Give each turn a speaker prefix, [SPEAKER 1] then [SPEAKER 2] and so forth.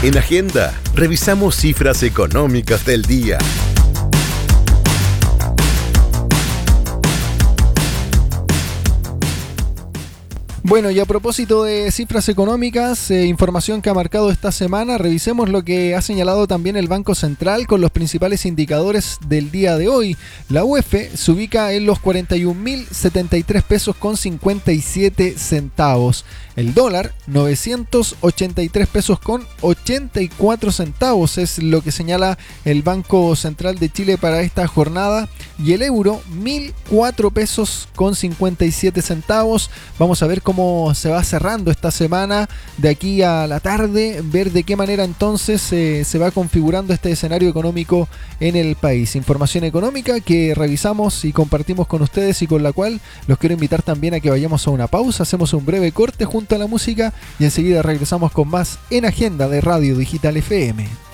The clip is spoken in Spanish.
[SPEAKER 1] En Agenda, revisamos cifras económicas del día.
[SPEAKER 2] Bueno, y a propósito de cifras económicas, información que ha marcado esta semana, revisemos lo que ha señalado también el Banco Central con los principales indicadores del día de hoy. La UF se ubica en los 41.073 pesos con 57 centavos. El dólar, 983 pesos con 84 centavos, es lo que señala el Banco Central de Chile para esta jornada. Y el euro, 1.004 pesos con 57 centavos. Vamos a ver cómo se va cerrando esta semana de aquí a la tarde, ver de qué manera entonces se va configurando este escenario económico en el país. Información económica que revisamos y compartimos con ustedes y con la cual los quiero invitar también a que vayamos a una pausa, hacemos un breve corte junto a la música y enseguida regresamos con más en Agenda de Radio Digital FM.